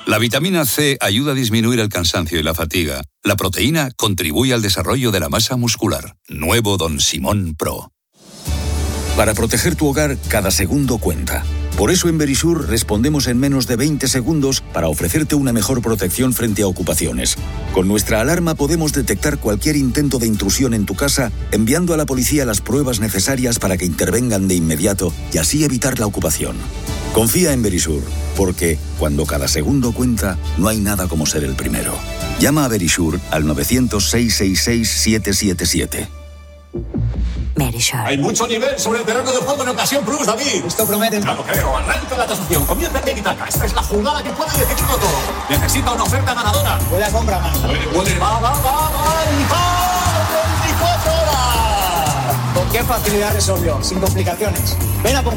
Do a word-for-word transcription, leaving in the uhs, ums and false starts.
La vitamina C ayuda a disminuir el cansancio y la fatiga. La proteína contribuye al desarrollo de la masa muscular. Nuevo Don Simón Pro. Para proteger tu hogar, cada segundo cuenta. Por eso en Verisur respondemos en menos de veinte segundos para ofrecerte una mejor protección frente a ocupaciones. Con nuestra alarma podemos detectar cualquier intento de intrusión en tu casa, enviando a la policía las pruebas necesarias para que intervengan de inmediato y así evitar la ocupación. Confía en Verisur, porque cuando cada segundo cuenta, no hay nada como ser el primero. Llama a Verisur al nueve cero cero, seis seis seis, siete siete siete. Verisur. Hay mucho nivel sobre el terreno de juego en Ocasión Plus, David. Esto promete. Claro, creo. Arranca la tasación. Comienza a Itaca. Esta es la jugada que puede decidirlo todo. Necesita una oferta ganadora. Puede compra más. Puede, puede. Va, va, va, va. Y va. veinticuatro horas. ¿Con qué facilidad resolvió? Sin complicaciones. Ven a por